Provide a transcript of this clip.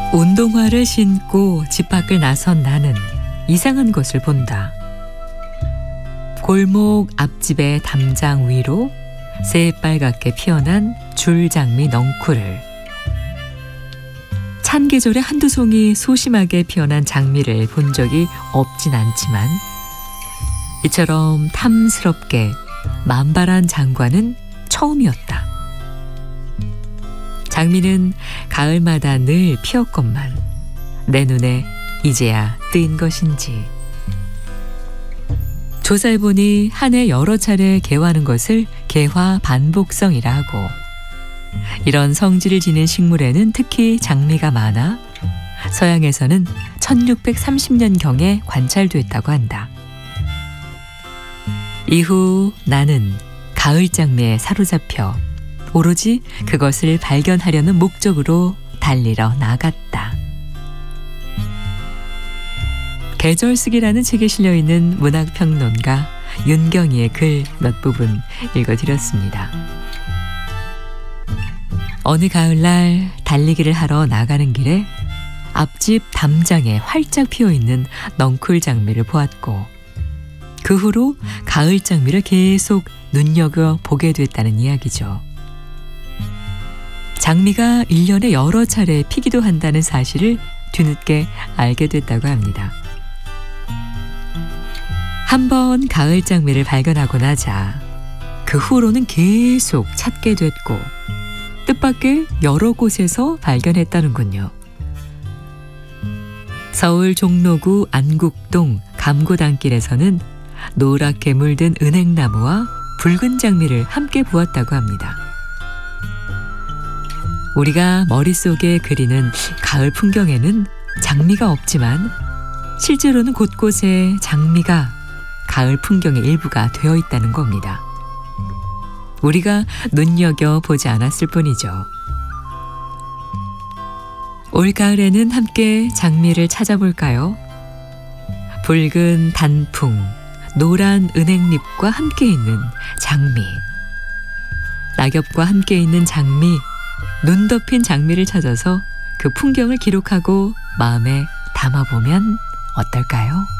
운동화를 신고 집 밖을 나선 나는 이상한 것을 본다. 골목 앞집의 담장 위로 새빨갛게 피어난 줄장미 넝쿨을, 찬 계절에 한두 송이 소심하게 피어난 장미를 본 적이 없진 않지만 이처럼 탐스럽게 만발한 장관은 처음이었다. 장미는 가을마다 늘 피었건만 내 눈에 이제야 뜨인 것인지. 조사해보니 한 해 여러 차례 개화하는 것을 개화 반복성이라 하고, 이런 성질을 지닌 식물에는 특히 장미가 많아 서양에서는 1630년경에 관찰됐다고 한다. 이후 나는 가을장미에 사로잡혀 오로지 그것을 발견하려는 목적으로 달리러 나갔다. 계절쓰기라는 책에 실려있는 문학평론가 윤경희의 글 몇 부분 읽어드렸습니다. 어느 가을날 달리기를 하러 나가는 길에 앞집 담장에 활짝 피어있는 넝쿨 장미를 보았고, 그 후로 가을 장미를 계속 눈여겨보게 됐다는 이야기죠. 장미가 1년에 여러 차례 피기도 한다는 사실을 뒤늦게 알게 됐다고 합니다. 한번 가을 장미를 발견하고 나자 그 후로는 계속 찾게 됐고 뜻밖의 여러 곳에서 발견했다는군요. 서울 종로구 안국동 감고단길에서는 노랗게 물든 은행나무와 붉은 장미를 함께 보았다고 합니다. 우리가 머릿속에 그리는 가을 풍경에는 장미가 없지만 실제로는 곳곳에 장미가 가을 풍경의 일부가 되어 있다는 겁니다. 우리가 눈여겨보지 않았을 뿐이죠. 올가을에는 함께 장미를 찾아볼까요? 붉은 단풍, 노란 은행잎과 함께 있는 장미, 낙엽과 함께 있는 장미, 눈 덮인 장미를 찾아서 그 풍경을 기록하고 마음에 담아보면 어떨까요?